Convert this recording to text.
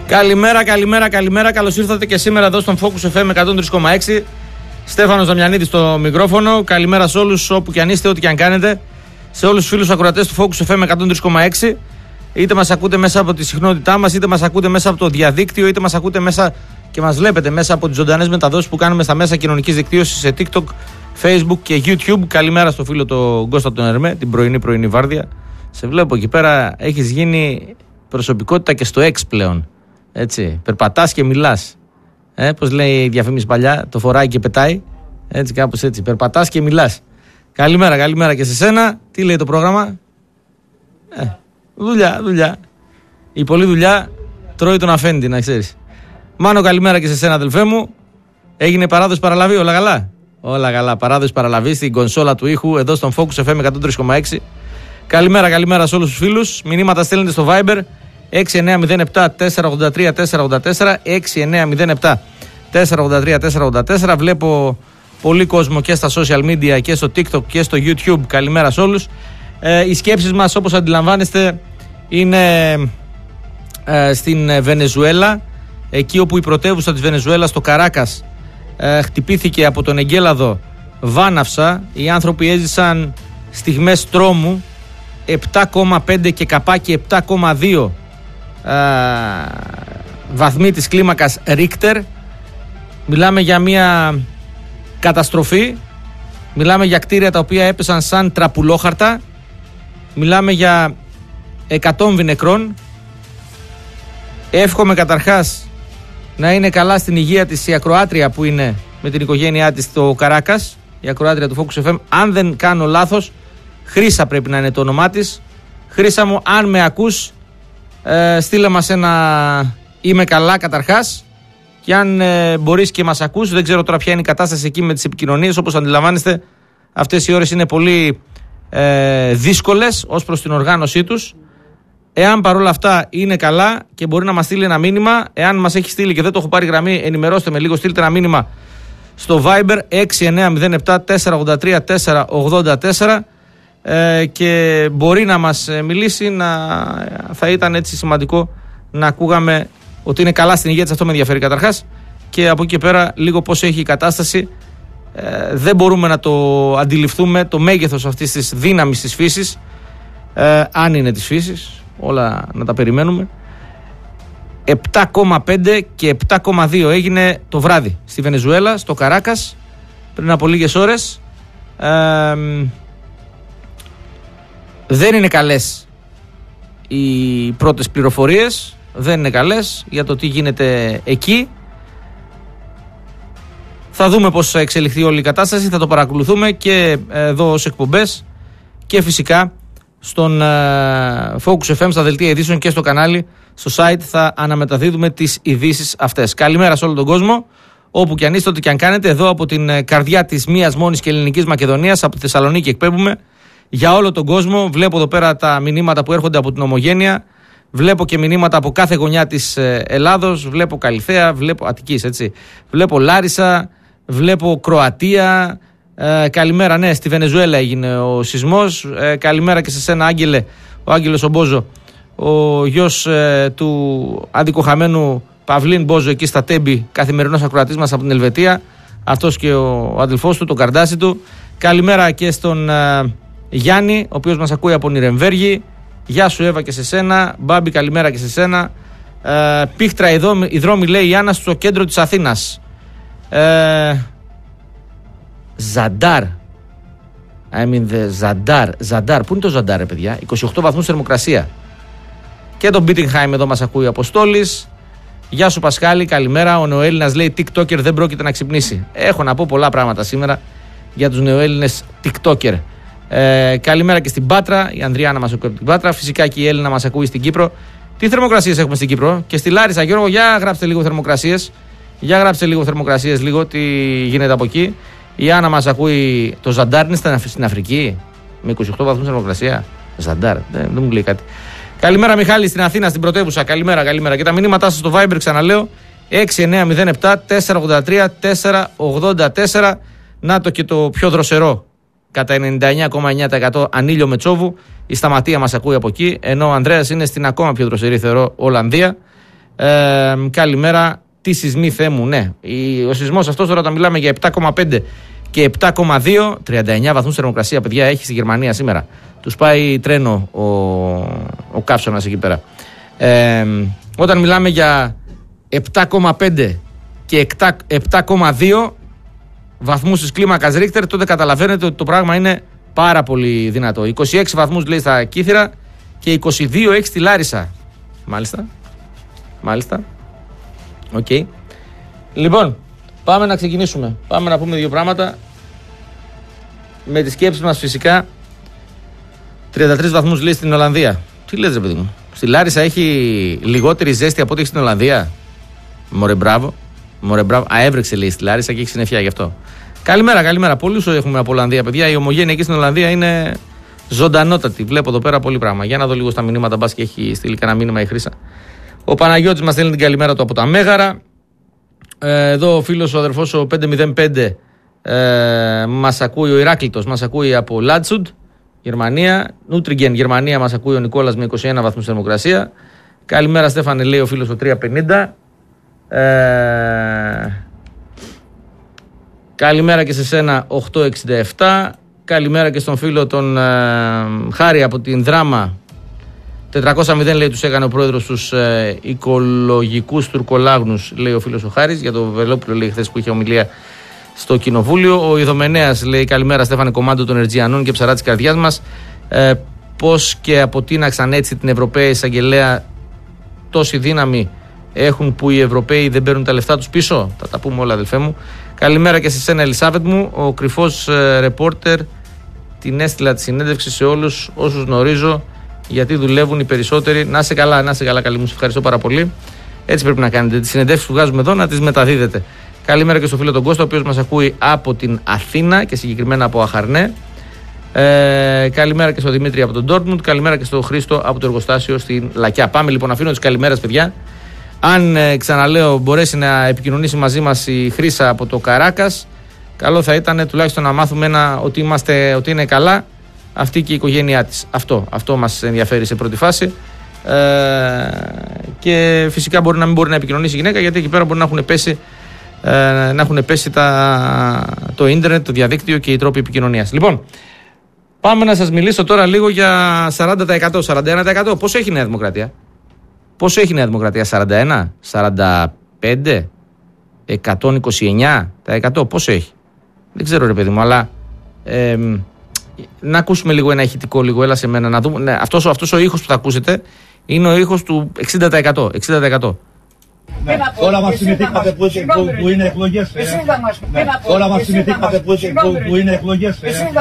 Καλημέρα. Καλώς ήρθατε και σήμερα εδώ στον Focus FM 103,6. Στέφανος Δαμιανίδης στο μικρόφωνο. Καλημέρα σε όλους όπου και αν είστε, ό,τι και αν κάνετε. Σε όλους τους φίλους ακροατές του Focus FM 103,6. Είτε μας ακούτε μέσα από τη συχνότητά μας, είτε μας ακούτε μέσα από το διαδίκτυο, είτε μας ακούτε μέσα και μας βλέπετε μέσα από τις ζωντανές μεταδόσεις που κάνουμε στα μέσα κοινωνικής δικτύωσης σε TikTok, Facebook και YouTube. Καλημέρα στο φίλο τον Κώστα τον Ερμέ, την πρωινή βάρδια. Σε βλέπω εκεί πέρα, έχεις γίνει προσωπικότητα και στο X πλέον. Έτσι, περπατάς και μιλάς. Πώς λέει η διαφήμιση παλιά, το φοράει και πετάει. Έτσι, κάπως έτσι. Περπατάς και μιλάς. Καλημέρα και σε σένα. Τι λέει το πρόγραμμα? Δουλειά. Η πολλή δουλειά τρώει τον αφέντη, να ξέρεις. Μάνο, καλημέρα και σε σένα, αδελφέ μου. Έγινε παράδοση παραλαβή, όλα καλά? Όλα καλά. Παράδοση παραλαβή στην κονσόλα του ήχου εδώ στον Focus FM 103,6. Καλημέρα σε όλους τους φίλους. Μηνύματα στέλνετε στο Viber 6907-483-484. 6907-483-484. Βλέπω πολύ κόσμο και στα social media και στο TikTok και στο YouTube. Καλημέρα σε όλους. Οι σκέψεις μας, όπως αντιλαμβάνεστε, είναι στην Βενεζουέλα, εκεί όπου η πρωτεύουσα της Βενεζουέλας, το Καράκας, χτυπήθηκε από τον εγκέλαδο βάναυσα. Οι άνθρωποι έζησαν στιγμές τρόμου. 7,5 και καπάκι 7,2 βαθμοί της κλίμακας Ρίχτερ. Μιλάμε για μια καταστροφή. Μιλάμε για κτίρια τα οποία έπεσαν σαν τραπουλόχαρτα. Μιλάμε για εκατόμβοι νεκρών. Εύχομαι καταρχάς να είναι καλά στην υγεία της η ακροάτρια που είναι με την οικογένειά της στο Καράκας, η ακροάτρια του Focus FM. Αν δεν κάνω λάθος, Χρύσα πρέπει να είναι το όνομά της. Χρύσα μου, αν με ακούς, στείλε μας ένα είμαι καλά καταρχάς. Και αν μπορείς και μας ακούς, δεν ξέρω τώρα ποια είναι η κατάσταση εκεί με τις επικοινωνίες. Όπως αντιλαμβάνεστε, αυτές οι ώρες είναι πολύ δύσκολες ως προς την οργάνωσή τους. Εάν παρόλα αυτά είναι καλά και μπορεί να μας στείλει ένα μήνυμα, εάν μας έχει στείλει και δεν το έχω πάρει γραμμή, ενημερώστε με λίγο, στείλτε ένα μήνυμα στο Viber 6907-483-484 και μπορεί να μας μιλήσει. Θα ήταν έτσι σημαντικό να ακούγαμε ότι είναι καλά στην υγεία της. Αυτό με ενδιαφέρει καταρχάς. Και από εκεί και πέρα λίγο πώς έχει η κατάσταση. Δεν μπορούμε να το αντιληφθούμε το μέγεθος αυτής της δύναμης της φύσης, αν είναι της φύσης, όλα να τα περιμένουμε. 7,5 και 7,2 έγινε το βράδυ στη Βενεζουέλα, στο Καράκας, πριν από λίγες ώρες. Δεν είναι καλές οι πρώτες πληροφορίες, δεν είναι καλές για το τι γίνεται εκεί. Θα δούμε πώς θα εξελιχθεί όλη η κατάσταση, θα το παρακολουθούμε και εδώ ως εκπομπές και φυσικά στον Focus FM, στα δελτία ειδήσεων και στο κανάλι, στο site θα αναμεταδίδουμε τις ειδήσεις αυτές. Καλημέρα σε όλο τον κόσμο, όπου και αν είστε, ό,τι και αν κάνετε, εδώ από την καρδιά της μίας μόνης και ελληνικής Μακεδονίας, από τη Θεσσαλονίκη εκπέμπουμε για όλο τον κόσμο. Βλέπω εδώ πέρα τα μηνύματα που έρχονται από την Ομογένεια, βλέπω και μηνύματα από κάθε γωνιά της Ελλάδος, βλέπω Καλιθέα, βλέπω Αττικής, έτσι. Βλέπω Λάρισα, βλέπω Κροατία. Καλημέρα, ναι, στη Βενεζουέλα έγινε ο σεισμός. Καλημέρα και σε σένα, Άγγελε, ο Άγγελος ο Μπόζο, ο γιος του αδικοχαμένου Παυλίν Μπόζο εκεί στα Τέμπη, καθημερινός ακροατής μας από την Ελβετία. Αυτός και ο αδελφός του, τον Καρδάση του. Καλημέρα και στον Γιάννη, ο οποίος μας ακούει από Νιρεμβέργη. Γεια σου Εύα και σε σένα. Μπάμπη, καλημέρα και σε σένα. Πίχτρα η δρόμη, λέει η Άννα, στο κέντρο της Αθήνας. Ζαντάρ. Ζαντάρ. Πού είναι το Ζαντάρ, παιδιά? 28 βαθμούς θερμοκρασία. Και τον Μπίτιγχάιμ εδώ μας ακούει ο Αποστόλης. Γεια σου Πασχάλη, καλημέρα. Ο νεοέλληνας λέει TikToker δεν πρόκειται να ξυπνήσει. Έχω να πω πολλά πράγματα σήμερα για τους νεοέλληνες TikToker. Καλημέρα και στην Πάτρα. Η Ανδριάνα μας ακούει από την Πάτρα. Φυσικά και η Έλληνα μας ακούει στην Κύπρο. Τι θερμοκρασίες έχουμε στην Κύπρο? Και στη Λάρισα, Γιώργο, για γράψτε λίγο θερμοκρασίες. Για γράψτε λίγο θερμοκρασίες, λίγο τι γίνεται από εκεί. Η Άννα μας ακούει. Το Ζαντάρ είναι στην Αφρική με 28 βαθμούς θερμοκρασία. Ζαντάρ, δεν μου λέει κάτι. Καλημέρα Μιχάλη στην Αθήνα, στην πρωτεύουσα. Καλημέρα. Και τα μηνύματά σας στο Viber, ξαναλέω, 6907-483-484. Να το και το πιο δροσερό, κατά 99,9% Ανήλιο Μετσόβου. Η Σταματία μας ακούει από εκεί, ενώ ο Ανδρέας είναι στην ακόμα πιο δροσερή, θεωρώ, Ολλανδία. Καλημέρα, τι σεισμοί Θεέ μου. Ναι, ο σεισμός αυτός τώρα όταν μιλάμε για 7,5 και 7,2, 39 βαθμούς θερμοκρασία, παιδιά, έχει στη Γερμανία σήμερα. Τους πάει τρένο ο καύσωνας εκεί πέρα. Όταν μιλάμε για 7,5 και 7,2 βαθμούς της κλίμακας Ρίχτερ, τότε καταλαβαίνετε ότι το πράγμα είναι πάρα πολύ δυνατό. 26 βαθμούς λέει στα Κύθυρα και 22 έχει στη Λάρισα. Μάλιστα. Οκ. Λοιπόν, πάμε να ξεκινήσουμε. Πάμε να πούμε δύο πράγματα. Με τις σκέψεις μας φυσικά. 33 βαθμούς λέει στην Ολλανδία. Τι λες ρε παιδί μου? Στη Λάρισα έχει λιγότερη ζέστη από ό,τι έχει στην Ολλανδία. Μωρέ μπράβο. Αέβρεξε λέει στη Λάρισα και έχει συννεφιά γι' αυτό. Καλημέρα. Πολλούς έχουμε από Ολλανδία, παιδιά. Η ομογένεια εκεί στην Ολλανδία είναι ζωντανότατη. Βλέπω εδώ πέρα πολύ πράγμα. Για να δω λίγο στα μηνύματα, μπας και έχει στείλει κανένα μήνυμα η Χρύσα. Ο Παναγιώτης μας στέλνει την καλημέρα του από τα Μέγαρα. Εδώ ο φίλος, ο αδερφός, ο 505 μας ακούει, ο Ηράκλειτος μας ακούει από Λάτσουντ, Γερμανία. Νούτριγκεν, Γερμανία, μας ακούει ο Νικόλας με 21 βαθμούς θερμοκρασία. Καλημέρα Στέφανε, λέει ο φίλος ο 350. Καλημέρα και σε σένα 867. Καλημέρα και στον φίλο τον Χάρη από την Δράμα. 400 λέει τους έκανε ο πρόεδρος στους οικολογικούς τουρκολάγνους, λέει ο φίλος ο Χάρης, για το Βελόπουλο λέει χθες που είχε ομιλία στο κοινοβούλιο. Ο Ιδωμενέας λέει καλημέρα Στέφανε, κομμάντο των Ερτζιανών και ψαρά της καρδιάς μας. Πώς και αποτείναξαν έτσι την Ευρωπαία Εισαγγελέα, τόση δύναμη έχουν που οι Ευρωπαίοι δεν παίρνουν τα λεφτά τους πίσω? Θα τα πούμε όλα αδελφέ μου. Καλημέρα και σε σένα Ελισάβετ μου. Ο κρυφός ρεπόρτερ, την έστειλα τη συνέντευξη σε όλους όσους γνωρίζω, γιατί δουλεύουν οι περισσότεροι. Να είσαι καλά, καλή μου, σε ευχαριστώ πάρα πολύ. Έτσι πρέπει να κάνετε. Τις συνεντεύξεις που βγάζουμε εδώ να τις μεταδίδετε. Καλημέρα και στο φίλο τον Κώστα, ο οποίος μας ακούει από την Αθήνα και συγκεκριμένα από Αχαρνέ. Καλημέρα και στο Δημήτρη από τον Ντόρτμουντ. Καλημέρα και στο Χρήστο από το εργοστάσιο στην Λακιά. Πάμε λοιπόν, αφήνω τις καλημέρες, παιδιά. Αν ξαναλέω μπορέσει να επικοινωνήσει μαζί μας η Χρύσα από το Καράκας, καλό θα ήταν τουλάχιστον να μάθουμε ότι είναι καλά αυτή και η οικογένειά της. Αυτό μας ενδιαφέρει σε πρώτη φάση. Και φυσικά μπορεί να μην μπορεί να επικοινωνήσει η γυναίκα, γιατί εκεί πέρα μπορεί να έχουν πέσει το ίντερνετ, το διαδίκτυο και οι τρόποι επικοινωνίας. Λοιπόν, πάμε να σας μιλήσω τώρα λίγο για 40%, 41%. Πόσο έχει η Νέα Δημοκρατία? 41, 45, 129%, πόσο έχει? Δεν ξέρω ρε παιδί μου, αλλά να ακούσουμε λίγο ένα ηχητικό, λίγο, έλα σε μένα να δούμε. Ναι, αυτός ο ήχος που θα ακούσετε είναι ο ήχος του 60%. Όλα μας θυμηθήκατε που είναι εκλογές. Όλα μας θυμηθήκατε που είναι εκλογές.